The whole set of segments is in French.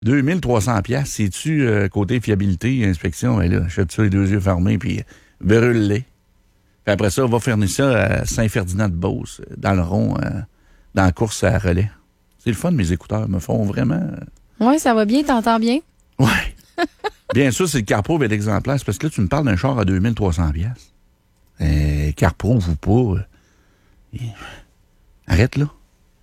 2300 piastres, c'est-tu côté fiabilité, inspection? Ben là, achète ça les deux yeux fermés, puis brûle-les. Puis après ça, on va fournir ça à Saint-Ferdinand-de-Beauce, dans le rond, dans la course à relais. C'est le fun, mes écouteurs me font vraiment... Oui, ça va bien, t'entends bien? Oui. Bien sûr, c'est le CarPro et l'exemplaire. C'est parce que là, tu me parles d'un char à 2300 piastres. CarPro ou pas. Arrête, là.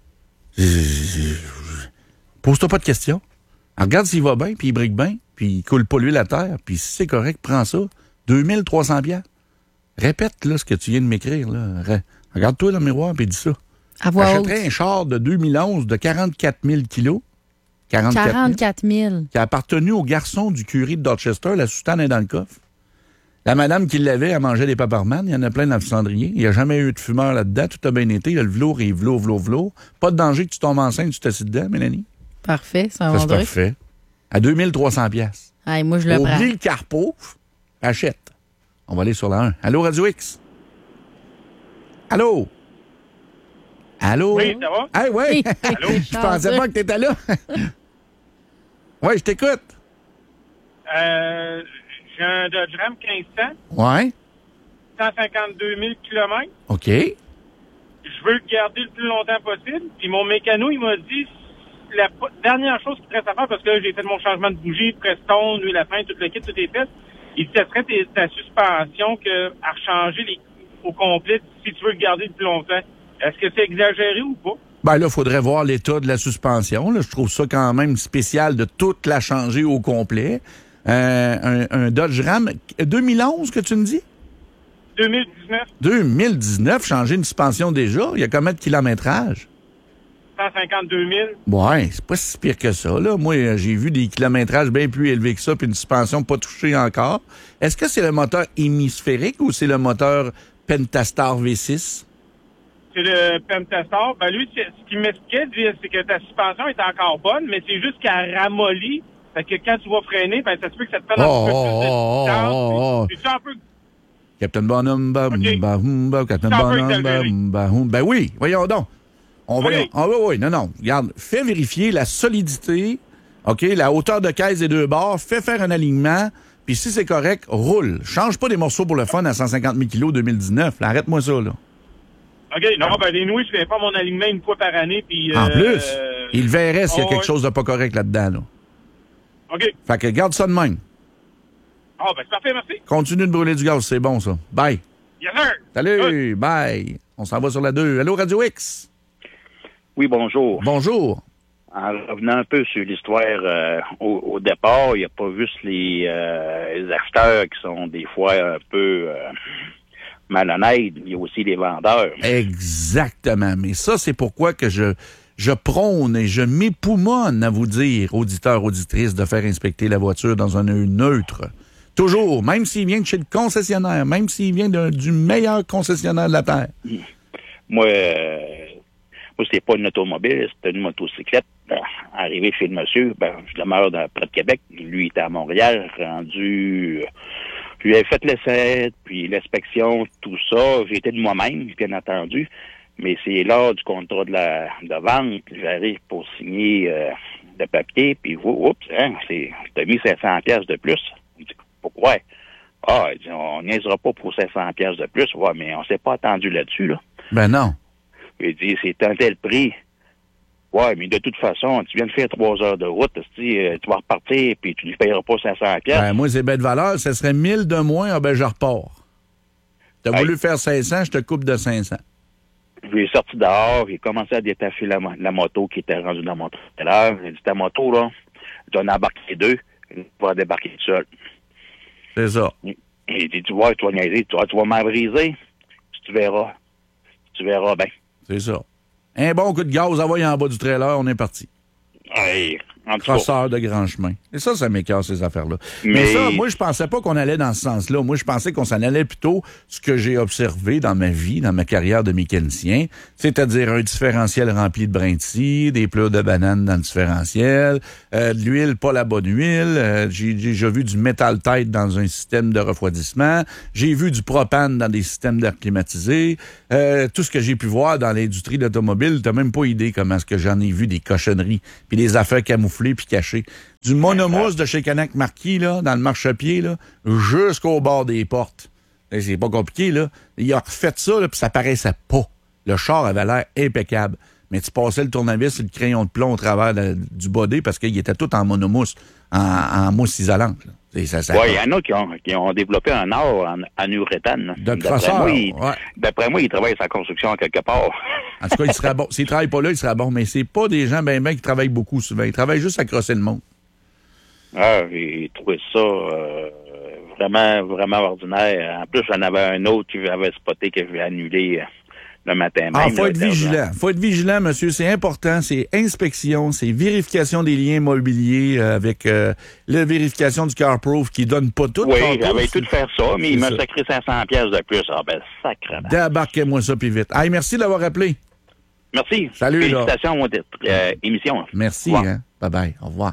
Pose-toi pas de questions. Regarde s'il va bien, puis il brique bien, puis il coule pas l'huile à terre, puis si c'est correct, prends ça. 2300 piastres. Répète, là, ce que tu viens de m'écrire, là. Regarde-toi dans le miroir, puis dis ça. À voix haute. J'achèterais un char de 2011 de 44 000 kilos. 44 000. Qui a appartenu au garçon du curé de Dorchester. La soutane est dans le coffre. La madame qui l'avait, elle mangeait des paparmanes. Il y en a plein dans le cendrier. Il n'y a jamais eu de fumeur là-dedans. Tout a bien été. Le velours est velours. Pas de danger que tu tombes enceinte, tu t'assieds dedans, Mélanie. Parfait, ça c'est parfait. À 2300 piastres. Hey, moi, je le prends. Oublie le carpo, achète. On va aller sur la 1. Allô, Radio X? Allô? Allô? Oui, ça va? Hey, oui. Allô? Je pensais pas que tu étais là. Oui, je t'écoute. J'ai un Dodge Ram 1500. Ouais. 152 000 km. OK. Je veux le garder le plus longtemps possible. Puis mon mécano, il m'a dit la dernière chose qu'il reste à faire, parce que là, j'ai fait mon changement de bougie, Preston, huile à fin, tout le kit, tout est fait. Il dit, ça serait ta suspension à rechanger au complet si tu veux le garder le plus longtemps. Est-ce que c'est exagéré ou pas? Ben là, il faudrait voir l'état de la suspension. Là. Je trouve ça quand même spécial de toute la changer au complet. Un Dodge Ram 2011 que tu me dis? 2019. 2019, changer une suspension déjà. Il y a combien de kilométrage? 152 000. Ouais, c'est pas si pire que ça. Là. Moi, j'ai vu des kilométrages bien plus élevés que ça, puis une suspension pas touchée encore. Est-ce que c'est le moteur hémisphérique ou c'est le moteur Pentastar V6? C'est le Pentastar. Ben lui, ce qu'il m'expliquait, c'est que ta suspension est encore bonne, mais c'est juste qu'elle ramollit. Fait que quand tu vas freiner, ben ça se peut que ça te prenne un peu plus de distance. C'est un peu... Captain Bonhomme, Captain Bonhomme, ben oui, voyons donc. Oui, non. Regarde, fais vérifier la solidité, OK, la hauteur de caisse des deux bords, fais faire un alignement, puis si c'est correct, roule. Change pas des morceaux pour le fun à 150 000 kilos 2019. Là, arrête-moi ça, là. OK, non, ben les nouilles, je fais pas mon alignement une fois par année, puis... En plus, il verrait s'il y a quelque chose de pas correct là-dedans, là. OK. Fait que garde ça de même. Ah, ben c'est parfait, merci. Continue de brûler du gaz, c'est bon, ça. Bye. Yes, sir. Salut, bye. On s'en va sur la 2. Allô, Radio X? Oui, bonjour. Bonjour. En revenant un peu sur l'histoire, au départ, il n'y a pas juste les acheteurs qui sont des fois un peu malhonnêtes, il y a aussi les vendeurs. Exactement. Mais ça, c'est pourquoi que je prône et je m'époumonne à vous dire, auditeurs, auditrices, de faire inspecter la voiture dans un œil neutre. Toujours, même s'il vient de chez le concessionnaire, même s'il vient du meilleur concessionnaire de la Terre. Moi, c'était pas une automobile, c'était une motocyclette. Arrivé chez le monsieur, je demeure près de Québec. Lui, il était à Montréal, rendu... Puis, il avait fait l'essai, puis l'inspection, tout ça. J'étais de moi-même, bien entendu. Mais c'est lors du contrat de vente, j'arrive pour signer le papier, puis t'as mis 700 pièces de plus. Il dit, pourquoi? Ah, il dit, on niaisera pas pour 700 pièces de plus. Ouais, mais on s'est pas attendu là-dessus, là. Ben non. Il dit, c'est un tel prix. Ouais, mais de toute façon, tu viens de faire 3 heures de route, tu vas repartir, puis tu ne payeras pas 500 pièces. Ben, moi, c'est bête de valeur. Ça serait 1000 de moins, je repars. T'as voulu faire 500, je te coupe de 500. J'ai sorti dehors, j'ai commencé à détacher la moto qui était rendue dans mon trailer. J'ai dit, ta moto, là, j'en ai embarqué 2, je vais débarquer tout seul. C'est ça. Il dit, tu vas niaiser, tu vas m'en briser, tu verras. Tu verras bien. C'est ça. Un bon coup de gaz, envoyé en bas du trailer, on est parti. Hey, crosseur de grand chemin. Et ça m'écœure, ces affaires-là. Mais ça, moi, je pensais pas qu'on allait dans ce sens-là. Moi, je pensais qu'on s'en allait plutôt ce que j'ai observé dans ma vie, dans ma carrière de mécanicien, c'est-à-dire un différentiel rempli de brins de scie, des pleurs de banane dans le différentiel, de l'huile, pas la bonne huile. J'ai déjà vu du métal tête dans un système de refroidissement. J'ai vu du propane dans des systèmes d'air climatisé. Tout ce que j'ai pu voir dans l'industrie de l'automobile, t'as même pas idée comment est-ce que j'en ai vu des cochonneries puis des affaires camouflées camouflé puis caché. Du monomousse de chez Canac Marquis, là, dans le marchepied, là, jusqu'au bord des portes. Et c'est pas compliqué, là. Il a refait ça, là, puis ça paraissait pas. Le char avait l'air impeccable. Mais tu passais le tournevis et le crayon de plomb au travers du body parce qu'il était tout en monomousse, en mousse isolante. Oui, il y en a qui ont développé un art en uréthane. D'après moi, il travaille sa construction quelque part. En tout cas, il serait bon. S'il ne travaille pas là, il serait bon. Mais c'est pas des gens ben qui travaillent beaucoup souvent. Ils travaillent juste à crosser le monde. Ah, j'ai trouvé ça vraiment, vraiment ordinaire. En plus, j'en avais un autre qui avait spoté que je vais annuler le matin même. Ah, faut être vigilant. Faut être vigilant, monsieur. C'est important. C'est inspection, c'est vérification des liens immobiliers avec la vérification du CarProof qui donne pas tout. Oui, j'avais tout faire ça, mais il m'a sacré 500 pièces de plus. Ah ben, sacrément. Débarquez-moi ça puis vite. Hey, merci d'avoir appelé. Merci. Salut, félicitations à votre émission. Merci. Hein? Bye-bye. Au revoir.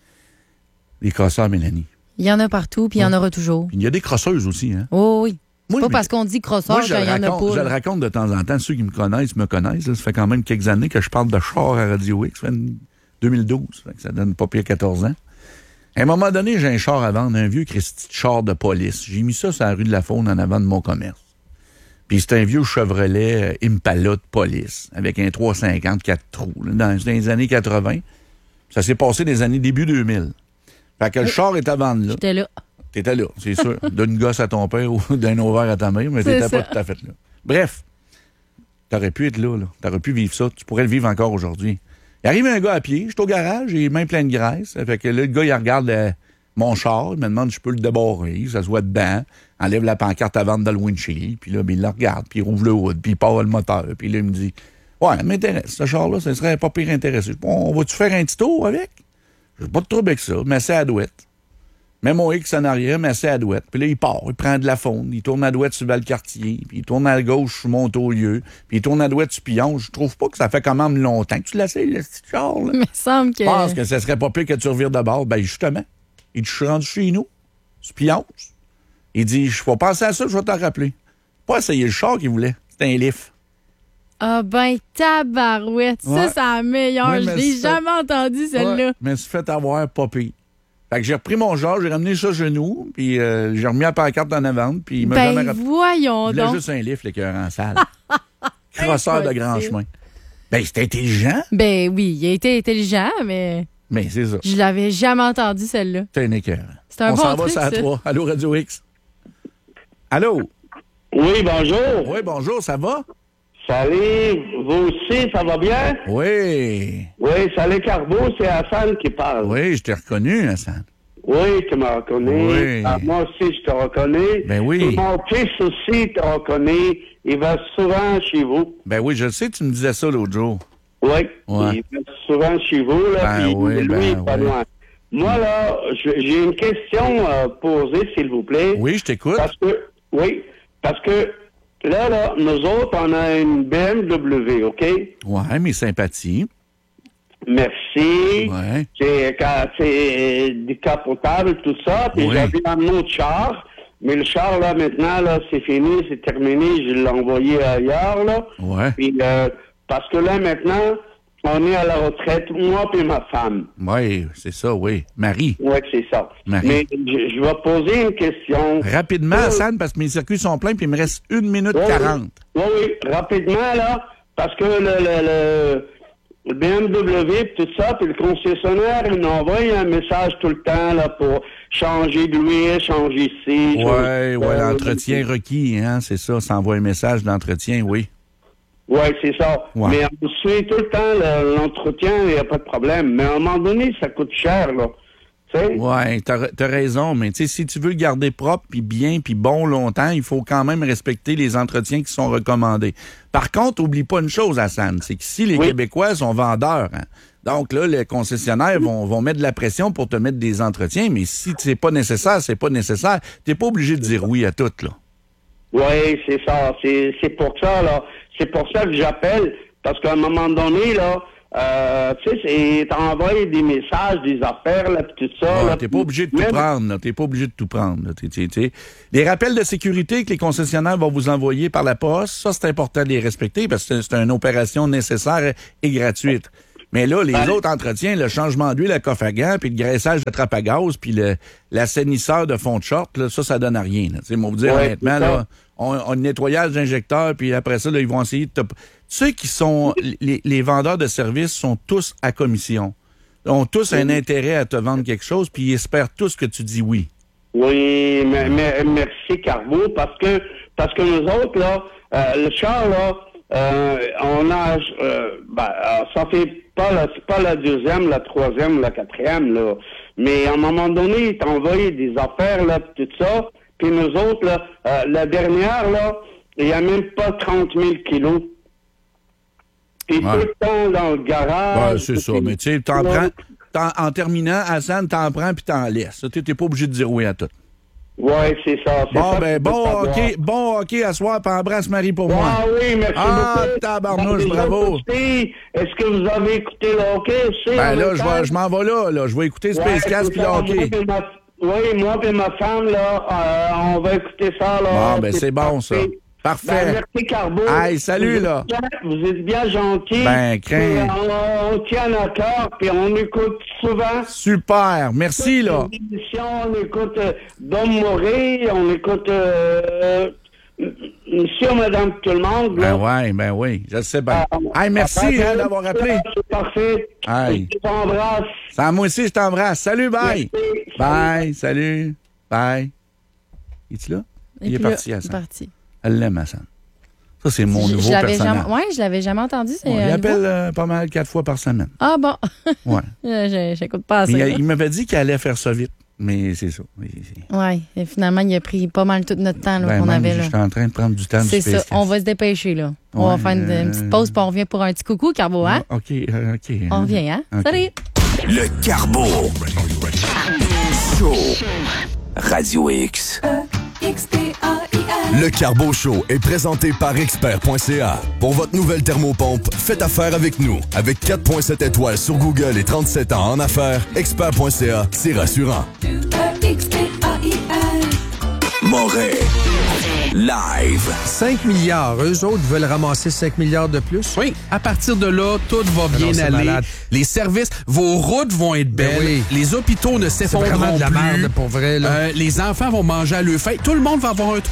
Les crosseurs, Mélanie. Il y en a partout, puis il y en aura toujours. Il y a des crosseuses aussi. Hein? Oh oui. C'est pas parce qu'on dit crosseur qu'il y en a pas. Je le raconte de temps en temps. Ceux qui me connaissent. Là, ça fait quand même quelques années que je parle de char à Radio X. Ça fait 2012. Ça donne pas pire 14 ans. À un moment donné, j'ai un char à vendre, un vieux Christy de char de police. J'ai mis ça sur la rue de la Faune en avant de mon commerce. Puis c'est un vieux Chevrolet Impala de police avec un 350 4 trous dans les années 80. Ça s'est passé des années début 2000. Fait que le char est à vendre là. J'étais là. T'étais là, c'est sûr. D'une gosse à ton père ou d'un ovaire à ta mère, mais t'étais pas tout à fait là. Bref, t'aurais pu être là. T'aurais pu vivre ça. Tu pourrais le vivre encore aujourd'hui. Il arrive un gars à pied, je suis au garage, j'ai les mains pleines de graisse. Fait que là, le gars, il regarde mon char, il me demande si je peux le débarrer, ça se voit dedans, enlève la pancarte à vendre dans le windshield, puis là, il le regarde, puis il rouvre le hood, puis il part le moteur, puis là, il me dit « Ouais, ça m'intéresse, ce char-là, ça serait pas pire intéressé. On va-tu faire un petit tour avec? » J'ai pas de trouble avec ça, mais c'est à la douette. Mets mon X en arrière, mais c'est à la douette. Puis là, il part, il prend de la faune, il tourne à douette sur Valcartier, puis il tourne à gauche sur Montaulieu, puis il tourne à douette sur Pillon. Je trouve pas que ça fait quand même longtemps que tu l'essayes, le petit char, là. Il me semble que... Je pense que ça serait pas pire que tu revires de bord. Ben, justement. Il dit, je suis rendu chez nous, sur Pillon. Il dit, je vais penser à ça, je vais t'en rappeler. Pas essayer le char qu'il voulait. C'était un lift. Ah ben, tabarouette. Ouais. Ça, c'est la meilleure. Je l'ai jamais entendu, celle-là. Ouais, mais c'est fait avoir pas pire. Fait que j'ai repris mon genre, j'ai ramené ça à genoux, puis j'ai remis la pancarte en avant, puis il m'a jamais rappelé. Voyons donc. Il voulait juste un lift, le cœur en salle. Crosseur de grand chemin. Ben, c'était intelligent. Ben oui, il a été intelligent, mais... Mais c'est ça. Je l'avais jamais entendu, celle-là. C'est un écœur. C'est un bon truc, On s'en va, ça à 3. Allô, Radio X. Allô? Oui, bonjour. Oui, bonjour, ça va? Salut, vous aussi, ça va bien? Oui. Oui, salut Carbo, c'est Hassan qui parle. Oui, je t'ai reconnu, Hassan. Oui, tu m'as reconnu. Oui. Ah, moi aussi, je te reconnais. Ben oui. Et mon fils aussi te reconnaît. Il va souvent chez vous. Ben oui, je le sais, tu me disais ça l'autre jour. Oui, ouais. Il va souvent chez vous, là, ben puis oui, lui, il est pas loin. Moi, là, j'ai une question à poser, s'il vous plaît. Oui, je t'écoute. Parce que là, nous autres, on a une BMW, OK? Ouais, mes sympathies. Merci. Ouais. C'est décapotable, tout ça. Puis j'avais un autre char. Mais le char, là, maintenant, là, c'est fini, c'est terminé. Je l'ai envoyé ailleurs, là. Ouais. Puis, parce que là, maintenant, on est à la retraite, moi et ma femme. Oui, c'est ça, oui. Marie. Oui, c'est ça. Marie. Mais je vais poser une question. Rapidement, Hassan, parce que mes circuits sont pleins, puis il me reste 1 minute 40. Oui, rapidement, là, parce que le BMW, tout ça, puis le concessionnaire, il nous envoie un message tout le temps, là, pour changer d'huile, changer ici. Oui, l'entretien requis, hein, c'est ça, ça envoie un message d'entretien, oui. Oui, c'est ça. Ouais. Mais on suit tout le temps l'entretien, il n'y a pas de problème. Mais à un moment donné, ça coûte cher, là. Oui, t'as raison, mais si tu veux le garder propre, puis bien, puis bon longtemps, il faut quand même respecter les entretiens qui sont recommandés. Par contre, oublie pas une chose, Hassan, c'est qu'ici, les Québécois sont vendeurs. Hein. Donc là, les concessionnaires vont mettre de la pression pour te mettre des entretiens, mais si c'est pas nécessaire, c'est pas nécessaire. T'es pas obligé de dire oui à tout, là. Oui, c'est ça. C'est pour ça, là. C'est pour ça que j'appelle, parce qu'à un moment donné, là, tu sais, t'envoies des messages, des affaires, là, pis tout ça. Ouais, t'es pas obligé de tout prendre, là. T'es pas obligé de tout prendre, là. Les rappels de sécurité que les concessionnaires vont vous envoyer par la poste, ça, c'est important de les respecter parce que c'est une opération nécessaire et gratuite. Mais là, les autres entretiens, le changement d'huile à coffre à gants, puis le graissage de trappe à gaz, puis l'assainisseur de fond de short, là, ça donne à rien. Tu sais, moi, vous dire honnêtement, là, on nettoyage d'injecteurs, puis après ça, là, ils vont essayer de Ceux qui sont les vendeurs de services sont tous à commission. Ils ont tous un intérêt à te vendre quelque chose, puis ils espèrent tous que tu dis oui. Oui, mais merci Carbo, parce que nous autres, là, le char, là, on a ça fait c'est pas la deuxième, la troisième, la quatrième, là. Mais à un moment donné, ils t'envoient des affaires, là, tout ça. Puis nous autres, là, la dernière, là, il n'y a même pas 30 000 kilos. Puis tout le temps dans le garage. Ouais, c'est ça. Mais tu sais, t'en prends. En terminant, Hassan, t'en prends puis t'en laisses. Tu n'es pas obligé de dire oui à tout. Oui, c'est ça. Bon hockey à soir, puis embrasse Marie pour moi. Ah oui, merci beaucoup. Ah, tabarnouche, bravo. Est-ce que vous avez écouté le hockey aussi? Ben là, je m'en vais là. Je vais écouter Space Cast puis le hockey. Moi et ma femme, là, on va écouter ça, là. Bon, ben c'est bon, ça. Parfait. Ben, merci, Carbo. Hey, salut, là. Vous êtes bien gentil. Ben, crains. On tient à cœur, puis on écoute souvent. Super. Merci, là. On écoute Dom Moré, on écoute Monsieur, Madame, tout le monde. Là. Ben oui, je sais bien. Hey, merci d'avoir appelé. C'est parfait. Hey. Je t'embrasse. Ça, moi aussi, je t'embrasse. Salut, bye. Merci. Bye, salut. Bye. Es-tu là? Il est parti, Hassan. Il est parti. Elle l'aime, Hassan. Ça, c'est mon nouveau personnage. Oui, je l'avais jamais entendu. Il appelle pas mal 4 fois par semaine. Ah bon? Oui. J'écoute pas assez. Il m'avait dit qu'il allait faire ça vite, mais c'est ça. Oui, et finalement, il a pris pas mal tout notre temps qu'on avait là. J'étais en train de prendre du temps. C'est ça, on va se dépêcher là. On va faire une petite pause, puis on revient pour un petit coucou, Carbo, hein? OK. On revient, hein? Okay. Salut! Le Carbo. Show. Radio X. Le Carbo Show est présenté par Expert.ca. Pour votre nouvelle thermopompe, faites affaire avec nous. Avec 4.7 étoiles sur Google et 37 ans en affaires, Expert.ca, c'est rassurant. Moret. Live. 5 milliards. Eux autres veulent ramasser 5 milliards de plus? Oui. À partir de là, tout va bien aller. Malade. Les services, vos routes vont être belles. Oui. Les hôpitaux ne s'effondreront plus. C'est vraiment de la merde, pour vrai. Là. Les enfants vont manger à leur faim. Tout le monde va avoir un toit.